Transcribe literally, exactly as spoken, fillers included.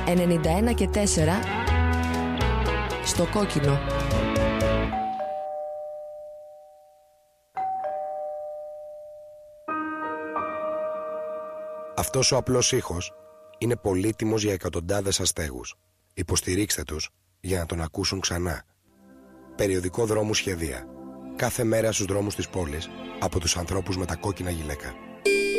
ενενήντα ένα και τέσσερα στο κόκκινο. Αυτός ο απλός ήχος είναι πολύτιμος για εκατοντάδες αστέγους. Υποστηρίξτε τους για να τον ακούσουν ξανά. Περιοδικό Δρόμου Σχεδία. Κάθε μέρα στους δρόμους της πόλης από τους ανθρώπους με τα κόκκινα γυλαίκα.